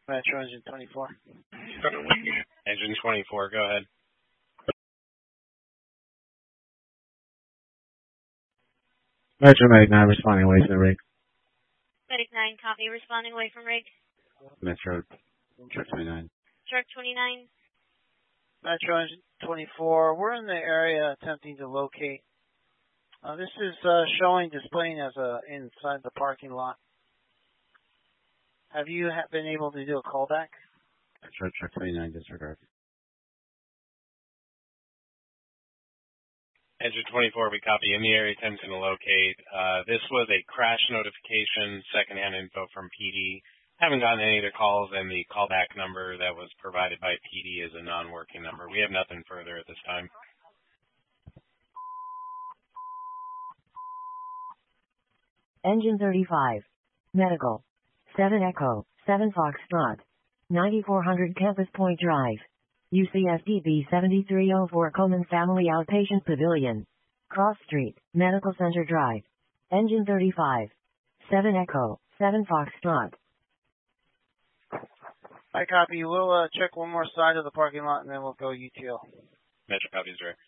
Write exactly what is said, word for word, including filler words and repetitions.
Metro Engine twenty-four. Engine twenty-four, go ahead. Metro Medic nine responding away to the rig. Medic nine, copy, responding away from rig. Metro Truck twenty-nine. Truck twenty-nine. Metro Engine twenty-four. We're in the area attempting to locate. Uh, this is uh, showing, displaying as a inside the parking lot. Have you ha been able to do a callback? Metro Truck twenty-nine, disregard. Engine twenty-four, we copy. In the area attempting to locate. Uh, this was a crash notification, secondhand info from P D. Haven't gotten any of the calls, and the callback number that was provided by P D is a non-working number. We have nothing further at this time. Engine thirty-five. Medical. seven Echo, seven Foxtrot. ninety-four hundred Campus Point Drive. U C S D B seventy-three oh four Coleman Family Outpatient Pavilion. Cross Street, Medical Center Drive. Engine thirty-five. seven Echo, seven Foxtrot. I copy. We'll uh, check one more side of the parking lot, and then we'll go U T L. Metro copies, direct.